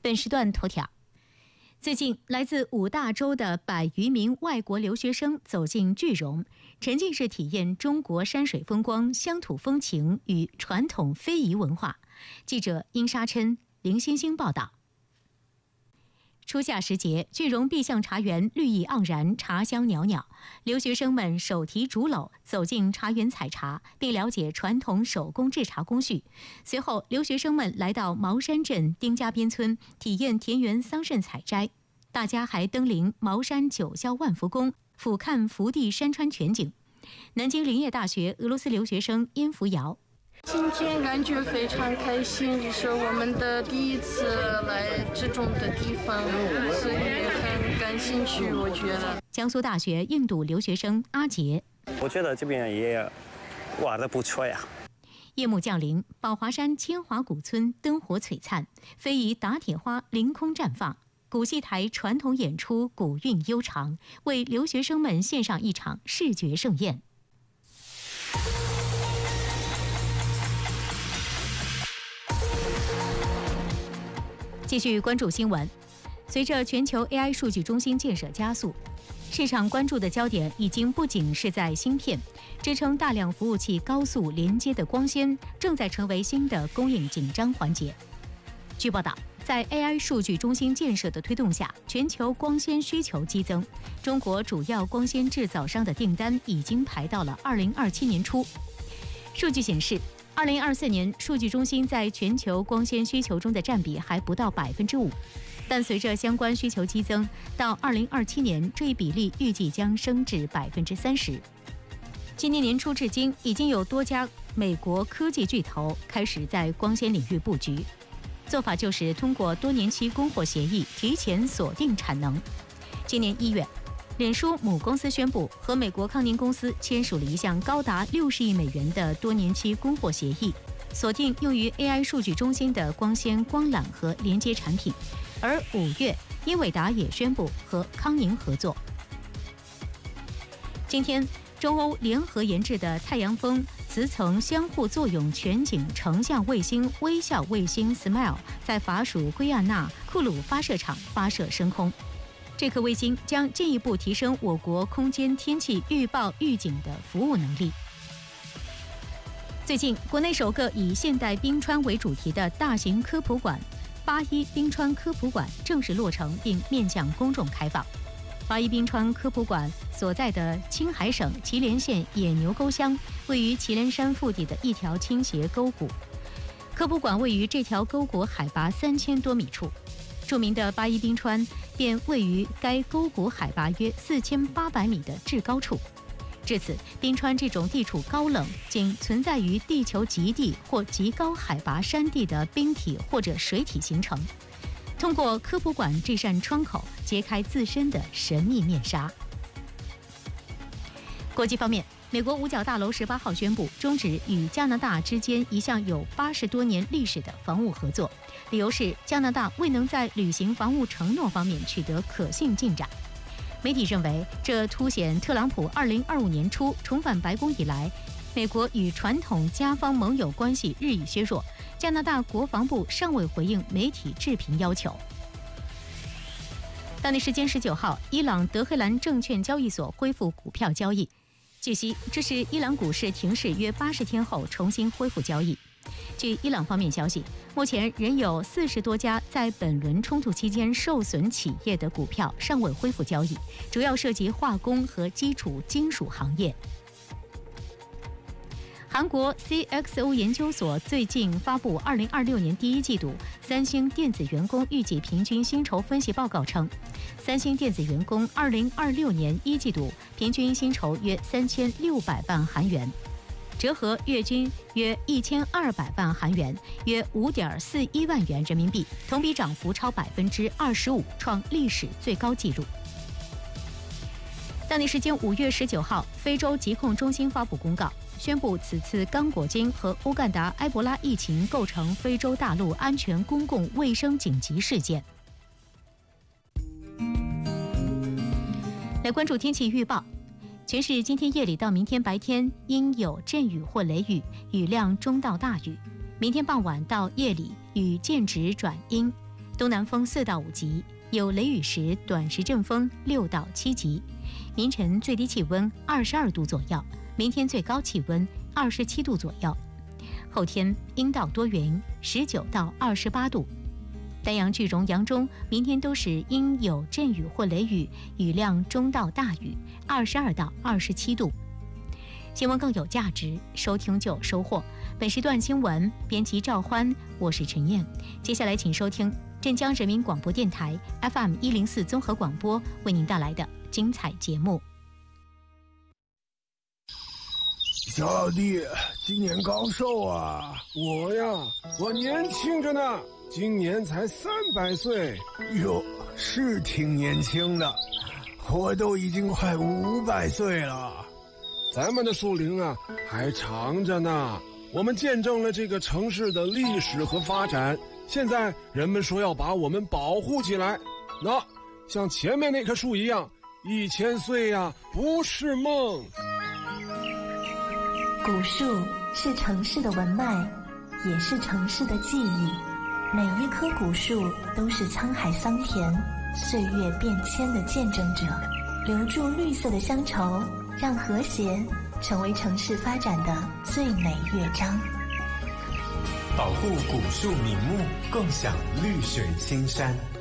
本时段头条：最近，来自5大洲的100余名外国留学生走进句容，沉浸式体验中国山水风光、乡土风情与传统非遗文化。记者殷沙琛、林欣欣报道。初夏时节，句容碧象茶园绿意盎然，茶香袅袅。留学生们手提竹篓走进茶园采茶，并了解传统手工制茶工序。随后，留学生们来到茅山镇丁家边村，体验田园桑葚采摘。大家还登临茅山9霄万福宫，俯瞰福地山川全景。南京林业大学俄罗斯留学生殷福瑶。 今天感觉非常开心，这是我们的第一次来这种的地方，所以很感兴趣。我觉得江苏大学印度留学生阿杰， 我觉得这边也玩得不错呀。 夜幕降临，宝华山千华古村灯火璀璨，非遗打铁花凌空绽放，古戏台传统演出古韵悠长，为留学生们献上一场视觉盛宴。继续关注新闻。随着全球 AI 数据中心建设加速，市场关注的焦点已经不仅是在芯片，支撑大量服务器高速连接的光纤正在成为新的供应紧张环节。据报道，在 AI 数据中心建设的推动下，全球光纤需求激增，中国主要光纤制造商的订单已经排到了2027年初。数据显示，2024年，数据中心在全球光纤需求中的占比还不到5%，但随着相关需求激增，到2027年，这一比例预计将升至30%。今年年初至今，已经有多家美国科技巨头开始在光纤领域布局，做法就是通过多年期供货协议提前锁定产能。今年1月，脸书母公司宣布和美国康宁公司签署了一项高达60亿美元的多年期供货协议，锁定用于 AI 数据中心的光纤、光缆和连接产品。而5月，英伟达也宣布和康宁合作。今天，中欧联合研制的太阳风磁层相互作用全景成像卫星微笑卫星 SMILE 在法属圭亚那库鲁发射场发射升空。这颗卫星将进一步提升我国空间天气预报预警的服务能力。最近，国内首个以现代冰川为主题的大型科普馆81冰川科普馆正式落成并面向公众开放。81冰川科普馆所在的青海省祁连县野牛沟乡，位于祁连山腹地的一条倾斜沟谷。科普馆位于这条沟谷海拔3000多米处，著名的81冰川便位于该沟谷海拔约4800米的至高处。至此，冰川这种地处高冷、仅存在于地球极地或极高海拔山地的冰体或者水体形成。通过科普馆这扇窗口，揭开自身的神秘面纱。国际方面，美国五角大楼18号宣布终止与加拿大之间一项有80多年历史的防务合作，理由是加拿大未能在履行防务承诺方面取得可信进展。媒体认为，这凸显特朗普2025年初重返白宫以来，美国与传统加方盟友关系日益削弱。加拿大国防部尚未回应媒体置评要求。当地时间19号，伊朗德黑兰证券交易所恢复股票交易。据悉，这是伊朗股市停市约80天后重新恢复交易。据伊朗方面消息，目前仍有40多家在本轮冲突期间受损企业的股票尚未恢复交易，主要涉及化工和基础金属行业。韩国 CXO 研究所最近发布2026年第一季度三星电子员工预计平均薪酬分析报告称，三星电子员工2026年一季度平均薪酬约3600万韩元，折合月均约1200万韩元，约5.41万元人民币，同比涨幅超25%，创历史最高纪录。当地时间5月19号，非洲疾控中心发布公告，宣布此次刚果金和乌干达埃博拉疫情构成非洲大陆安全公共卫生紧急事件。来关注天气预报，全市今天夜里到明天白天阴有阵雨或雷雨，雨量中到大雨。明天傍晚到夜里雨渐值转阴， 东南风4到5级，有雷雨时短时阵风6到7级。明晨最低气温22度左右，明天最高气温27度左右。后天阴到多云，19到28度。丹阳、句容、扬中明天都是阴有阵雨或雷雨，雨量中到大雨，22到27度。新闻更有价值，收听就有收获。本时段新闻编辑赵欢，我是陈燕。接下来请收听镇江人民广播电台 FM104 综合广播为您带来的精彩节目。 小老弟，今年高寿啊？我年轻着呢，今年才300岁。哟，是挺年轻的，我都已经快500岁了。咱们的树龄啊还长着呢，我们见证了这个城市的历史和发展，现在人们说要把我们保护起来，那像前面那棵树一样，1000岁呀不是梦。 古树是城市的文脉，也是城市的记忆，每一棵古树都是沧海桑田、岁月变迁的见证者，留住绿色的乡愁，让和谐成为城市发展的最美乐章。 保护古树名木，共享绿水青山。